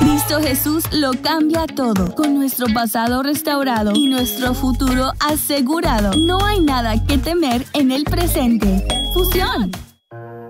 Cristo Jesús lo cambia todo. Con nuestro pasado restaurado y nuestro futuro asegurado, no hay nada que temer en el presente. Fusión.